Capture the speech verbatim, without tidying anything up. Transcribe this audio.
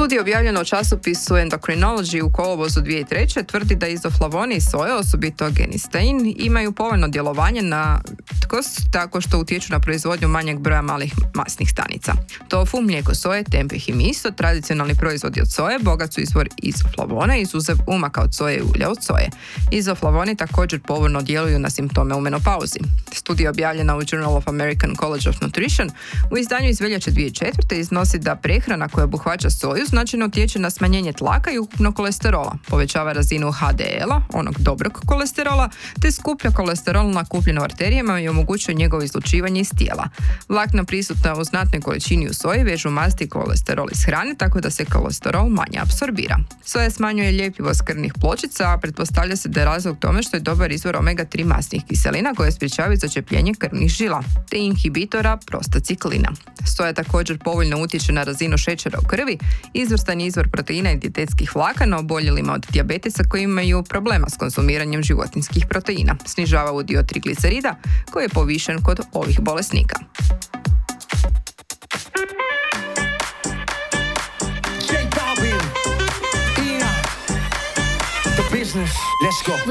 Studija objavljena u časopisu Endocrinology u kolovozu dvije tisuće treće tvrdi da izoflavoni iz soje, osobito genistein, imaju povoljno djelovanje na kost tako što utječu na proizvodnju manjeg broja malih masnih stanica. Tofu, mlijeko soje, tempeh i miso, tradicionalni proizvodi od soje, bogat su izvor izoflavona izuzev umaka od soje i ulja od soje. Izoflavoni također povoljno djeluju na simptome u menopauzi. Studija objavljena u Journal of American College of Nutrition u izdanju iz veljače dvije tisuće četvrte iznosi da prehrana koja obuhvaća soju značajno utječe na smanjenje tlaka i ukupnog kolesterola, povećava razinu ha de el-a, onog dobrog kolesterola, te skuplja kolesterol nakupljen u arterijama i omogućuje njegovo izlučivanje iz tijela. Vlakna prisutna u znatnoj količini u soji vežu masti i kolesterol iz hrane, tako da se kolesterol manje apsorbira. Soja smanjuje ljepljivost krvnih pločica, a pretpostavlja se da je razlog tome što je dobar izvor omega tri masnih kiselina koje sprječavaju začepljenje krvnih žila, te inhibitora prostациklina. Soja također povoljno utječe na razinu šećera u krvi, izvrstan je izvor proteina i dijetetskih vlakana oboljelima od dijabetesa koji imaju problema s konzumiranjem životinjskih proteina. Snižava udio triglicerida koji je povišen kod ovih bolesnika. Let's go.